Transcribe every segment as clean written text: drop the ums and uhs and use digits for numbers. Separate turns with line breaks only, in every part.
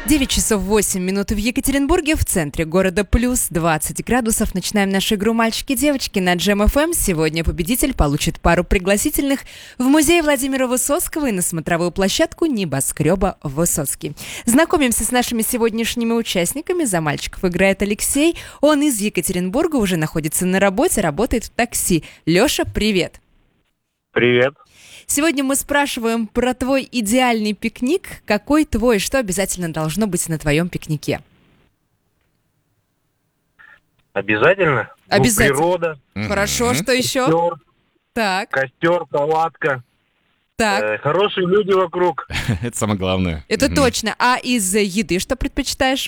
9 часов 8 минут в Екатеринбурге, в центре города плюс 20 градусов. Начинаем нашу игру «Мальчики-девочки» на Джем ФМ. Сегодня победитель получит пару пригласительных в музей Владимира Высоцкого и на смотровую площадку небоскреба «Высоцкий». Знакомимся с нашими сегодняшними участниками. За мальчиков играет Алексей. Он из Екатеринбурга, уже находится на работе, работает в такси. Леша, привет.
Привет.
Сегодня мы спрашиваем про твой идеальный пикник. Какой твой, что обязательно должно быть на твоем пикнике?
Обязательно?
Обязательно.
Природа.
Хорошо, что еще?
Костер,
Так,
палатка.
так.
Хорошие люди вокруг.
Это самое главное.
Это точно. А из еды что предпочитаешь?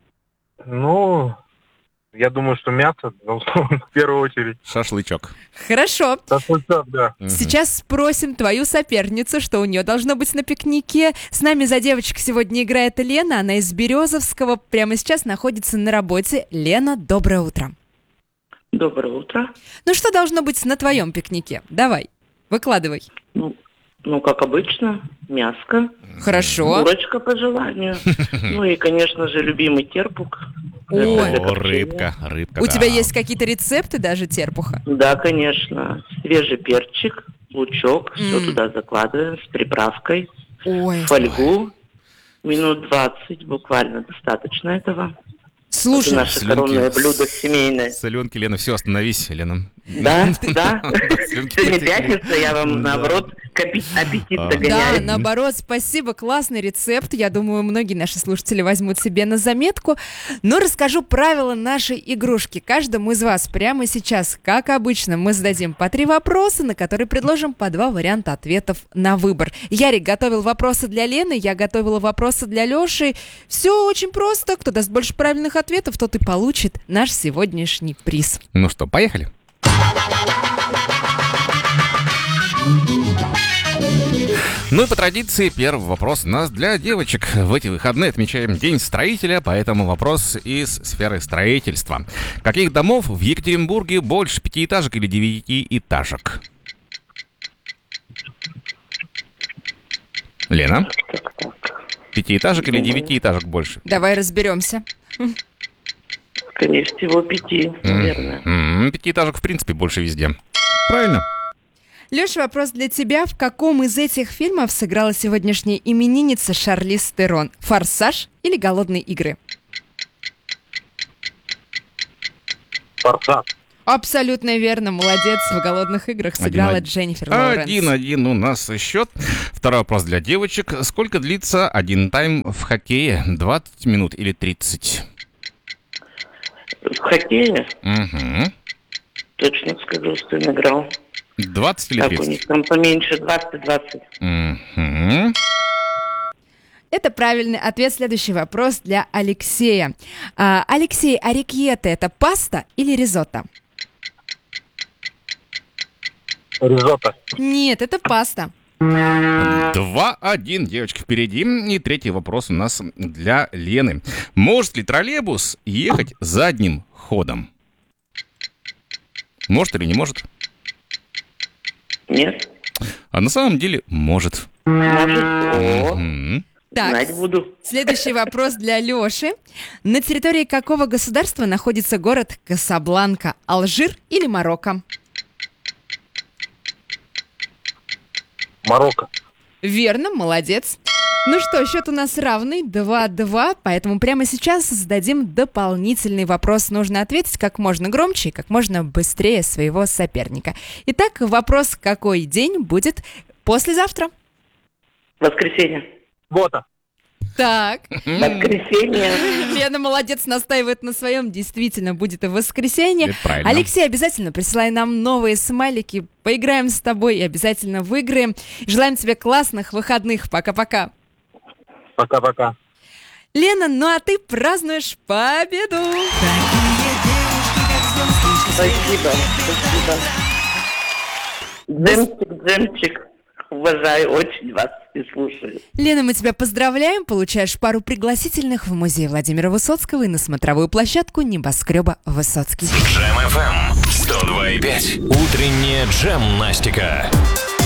Я думаю, что мясо в первую очередь.
Шашлычок.
Хорошо.
Шашлычок, да.
Сейчас спросим твою соперницу, что у нее должно быть на пикнике. С нами за девочек сегодня играет Лена. Она из Березовского. Прямо сейчас находится на работе. Лена, доброе утро.
Доброе утро.
Ну что должно быть на твоем пикнике? Давай, выкладывай.
Как обычно, мяско,
Хорошо.
курочка по желанию. И, конечно же, любимый терпук.
Ой.
О, рыбка.
У
Да.
тебя есть какие-то рецепты даже терпуха?
Да, конечно. Свежий перчик, лучок, все туда закладываем с приправкой,
Ой.
фольгу. Минут 20 буквально достаточно этого. Это
Слушай,
наше коронное блюдо семейное.
Соленки, Лена, все, остановись, Лена.
Да.
Соленки
Сегодня
потекли.
пятница, я вам, наоборот, аппетит
да,
догоняю.
наоборот, спасибо, классный рецепт. Я думаю, многие наши слушатели возьмут себе на заметку. Но расскажу правила нашей игрушки. Каждому из вас прямо сейчас, как обычно, мы зададим по 3 вопроса, на которые предложим по 2 варианта ответов на выбор. Ярик готовил вопросы для Лены, я готовила вопросы для Леши. Все очень просто. Кто даст больше правильных ответов, тот и получит наш сегодняшний приз.
Ну что, поехали? Ну и по традиции первый вопрос у нас для девочек. В эти выходные отмечаем День строителя, поэтому вопрос из сферы строительства. Каких домов в Екатеринбурге больше, 5-этажек или 9-этажек? Лена? 5-этажек или 9-этажек больше?
Давай разберемся.
Скорее всего, 5, наверное.
5-этажек, в принципе, больше везде. Правильно.
Леша, вопрос для тебя. В каком из этих фильмов сыграла сегодняшняя именинница Шарлиз Терон? «Форсаж» или «Голодные игры»?
Форсаж.
Абсолютно верно, молодец. В «Голодных играх» сыграла
1-1.
Дженнифер Лоуренс.
1-1 у нас счет. Второй вопрос для девочек. Сколько длится один тайм в хоккее? 20 минут или 30?
В хоккее
Угу.
точно скажу, что он играл.
20 или
Так, у
30?
них там поменьше, 20.
Угу.
Это правильный ответ. Следующий вопрос для Алексея. Алексей, орикьетте – это паста или ризотто?
Ризотто.
Нет, это паста.
2-1, девочки, впереди. И третий вопрос у нас для Лены. Может ли троллейбус ехать задним ходом? Может или не может?
Нет?
А на самом деле может.
Может?
Мгм.
Так,
Знать буду.
следующий вопрос для Леши. На территории какого государства находится город Касабланка? Алжир или Марокко?
Марокко.
Верно, молодец. Ну что, счет у нас равный, 2-2, поэтому прямо сейчас зададим дополнительный вопрос. Нужно ответить как можно громче и как можно быстрее своего соперника. Итак, вопрос, какой день будет послезавтра?
Воскресенье.
Суббота.
Так,
Воскресенье.
Лена молодец, настаивает на своем. Действительно, будет и воскресенье.
Это правильно.
Алексей, обязательно присылай нам новые смайлики. Поиграем с тобой и обязательно выиграем. Желаем тебе классных выходных. Пока-пока.
Пока-пока.
Лена, ну а ты празднуешь победу.
Спасибо. Джемчик. Уважаю очень вас и слушаю.
Лена, мы тебя поздравляем. Получаешь пару пригласительных в музей Владимира Высоцкого и на смотровую площадку небоскреба «Высоцкий».
Джем FM 102,5. Утренняя джемнастика.